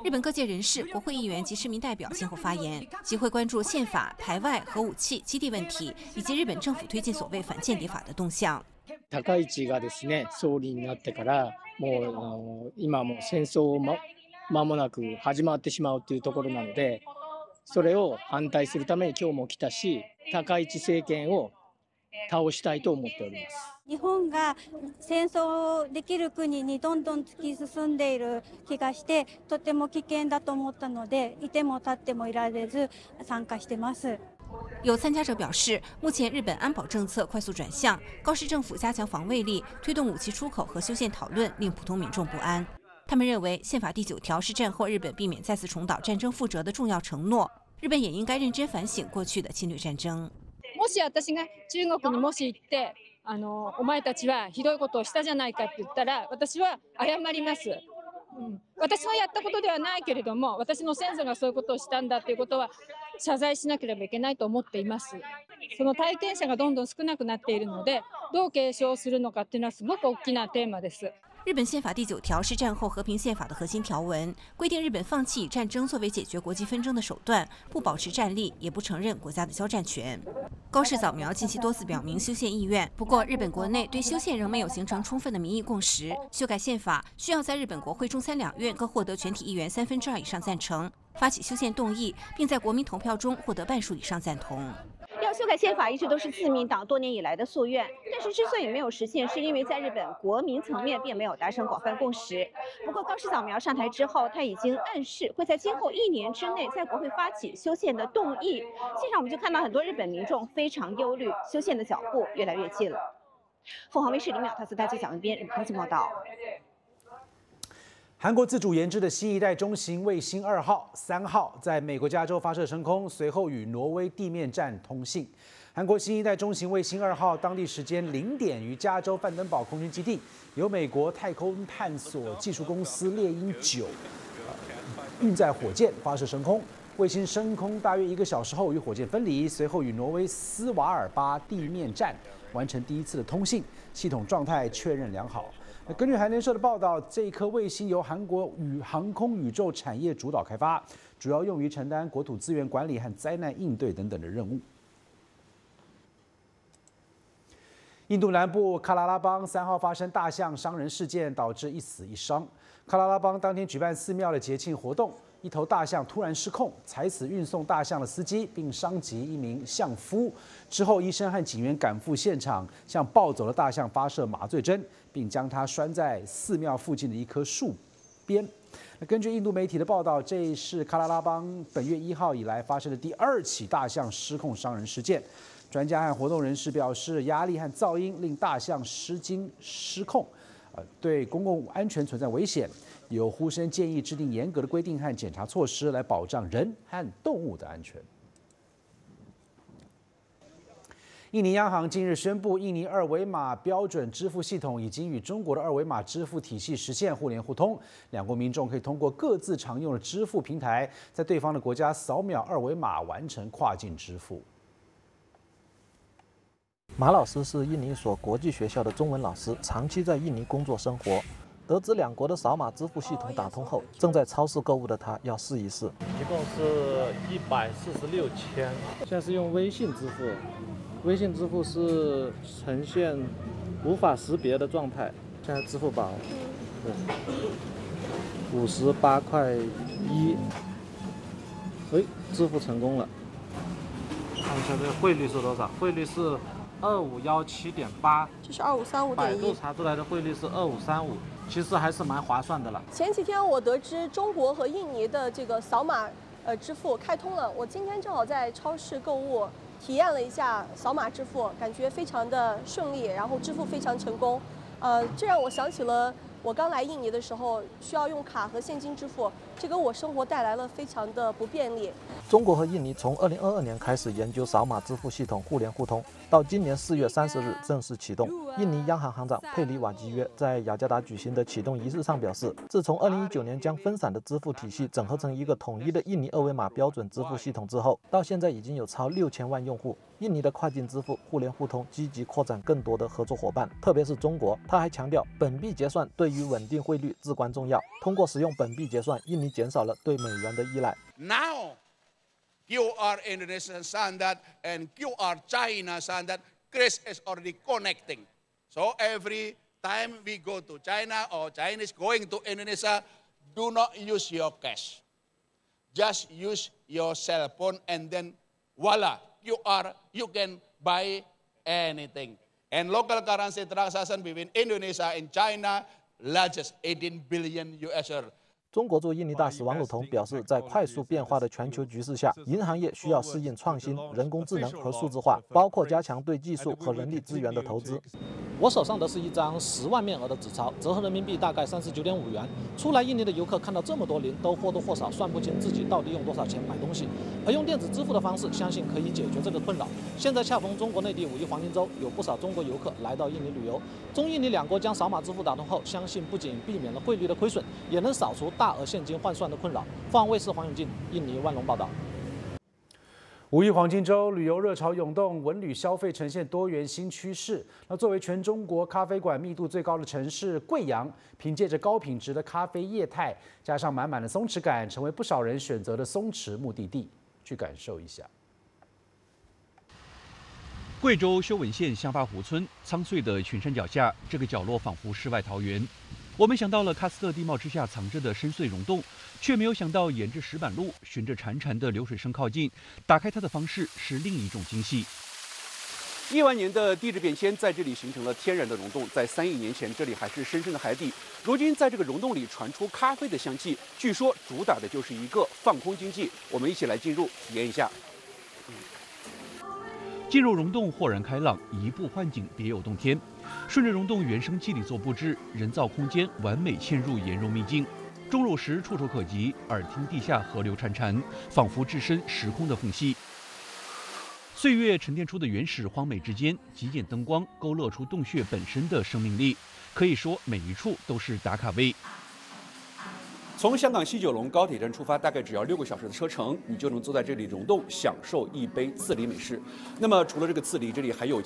日本各界人士、国会议员及市民代表先后发言，集会关注宪法、排外、核武器、基地问題，以及日本政府推進所謂反間諜法的動向。 高市がですね、総理になってからもう今も戦争間もなく始まってしまうというところなので、それを反対するために今日も来たし、高市政権を倒したいと思っております。 日本が戦争できる国にどんどん突き進んでいる気がして、とても危険だと思ったので、いても立ってもいられず参加してます。 有参加者表示，目前日本安保政策快速转向，高市政府加强防卫力，推动武器出口和修宪讨论，令普通民众不安。他们认为，宪法第9条是战后日本避免再次重蹈战争覆辙的重要承诺，日本也应该认真反省过去的侵略战争。 もし私が中国にもし行って、お前たちはひどいことをしたじゃないかって言ったら、私は謝ります。私のやったことではないけれども、私の先祖がそういうことをしたんだということは謝罪しなければいけないと思っています。その体験者がどんどん少なくなっているので、どう継承するのかっていうのはすごく大きなテーマです。 日本宪法第9条是战后和平宪法的核心条文，规定日本放弃以战争作为解决国际纷争的手段，不保持战力，也不承认国家的交战权。高市早苗近期多次表明修宪意愿，不过日本国内对修宪仍没有形成充分的民意共识。修改宪法需要在日本国会中参两院各获得全体议员2/3以上赞成，发起修宪动议，并在国民投票中获得半数以上赞同。 要修改宪法一直都是自民党多年以来的夙愿，但是之所以没有实现，是因为在日本国民层面并没有达成广泛共识。不过高市早苗上台之后，他已经暗示会在今后1年之内在国会发起修宪的动议。现场我们就看到很多日本民众非常忧虑，修宪的脚步越来越近了。凤凰卫视林淼、特斯大记蒋文编日本报道。 韩国自主研制的新一代中型卫星2号、3号在美国加州发射升空，随后与挪威地面站通信。韩国新一代中型卫星2号当地时间0点于加州范登堡空军基地，由美国太空探索技术公司猎鹰9运载火箭发射升空。卫星升空大约1个小时后与火箭分离，随后与挪威斯瓦尔巴地面站完成第一次的通信，系统状态确认良好。根据韩联社的报道，这一颗卫星由韩国航空宇宙产业主导开发，主要用于承担国土资源管理和灾难应对等等的任务。印度南部喀拉拉邦3号发生大象伤人事件，导致1死1伤。喀拉拉邦当天举办寺庙的节庆活动，一头大象突然失控，踩死运送大象的司机，并伤及一名象夫。之后，医生和警员赶赴现场，向暴走的大象发射麻醉针，并将它拴在寺庙附近的一棵树边。根据印度媒体的报道，这是喀拉拉邦本月1号以来发生的第2起大象失控伤人事件。专家和活动人士表示，压力和噪音令大象失控，对公共安全存在危险。有呼声建议制定严格的规定和检查措施，来保障人和动物的安全。印尼央行近日宣布，印尼2维码标准支付系统已经与中国的2维码支付体系实现互联互通，两国民众可以通过各自常用的支付平台，在对方的国家扫描2维码完成跨境支付。 马老师是印尼一所国际学校的中文老师，长期在印尼工作生活。得知两国的扫码支付系统打通后，正在超市购物的他要试一试。 一共是146千，现在是用微信支付，微信支付是呈现无法识别的状态。现在支付宝58.1块，支付成功了。看一下这个汇率是多少？汇率是2517.8， 这是2535.1。 百度查出来的汇率是2535。其实还是蛮划算的了。 前几天我得知中国和印尼的这个扫码支付开通了，我今天正好在超市购物，体验了一下扫码支付，感觉非常的顺利，然后支付非常成功。这让我想起了我刚来印尼的时候需要用卡和现金支付，这给我生活带来了非常的不便利。 中国和印尼从2022年开始研究扫码支付系统互联互通，到今年4月30日正式启动。 印尼央行行长佩里瓦基约在雅加达举行的启动仪式上表示，自从2019年将分散的支付体系整合成一个统一的印尼二维码标准支付系统之后，到现在已经有超6000万用户。印尼的跨境支付互联互通，积极扩展更多的合作伙伴，特别是中国。他还强调，本币结算对于稳定汇率至关重要。通过使用本币结算，印尼减少了对美元的依赖。 Now, QR Indonesian standard and QR China standard, Chris is already connecting. So every time we go to China or Chinese going to Indonesia, do not use your cash. Just use your cell phone and then voila, QR, you can buy anything. And local currency transaction between Indonesia and China, largest 18 billion US dollar. 中国驻印尼大使王鲁彤表示，在快速变化的全球局势下，银行业需要适应创新、人工智能和数字化，包括加强对技术和人力资源的投资。 我手上的是一张10万面额的纸钞，折合人民币大概39.5元。出来印尼的游客看到这么多零，都或多或少算不清自己到底用多少钱买东西。而用电子支付的方式，相信可以解决这个困扰。现在恰逢中国内地5一黄金周，有不少中国游客来到印尼旅游。中印尼两国将扫码支付打通后，相信不仅避免了汇率的亏损，也能扫除大额现金换算的困扰。凤凰卫视黄永进，印尼万隆报道。 5一黄金周旅游热潮涌动，文旅消费呈现多元新趋势。那作为全中国咖啡馆密度最高的城市，贵阳凭借着高品质的咖啡业态，加上满满的松弛感，成为不少人选择的松弛目的地。去感受一下。 贵州修文县香发湖村苍翠的群山脚下，这个角落仿佛世外桃源。我们想到了喀斯特地貌之下藏着的深邃溶洞，却没有想到沿着石板路，循着潺潺的流水声靠近，打开它的方式是另一种惊喜。亿万年的地质变迁在这里形成了天然的溶洞，在3亿年前，这里还是深深的海底，如今在这个溶洞里传出咖啡的香气，据说主打的就是一个放空经济。我们一起来进入体验一下。进入溶洞豁然开朗，移步换景别有洞天。顺着溶洞原生肌理做布置，人造空间完美嵌入岩溶秘境。钟乳石触手可及，耳听地下河流潺潺，仿佛置身时空的缝隙。岁月沉淀出的原始荒美之间，几点灯光勾勒出洞穴本身的生命力。可以说，每一处都是打卡位。从香港西九龙高铁站出发，大概只要6个小时的车程，你就能坐在这里溶洞，享受一杯刺梨美式。那么除了这个刺梨，这里还有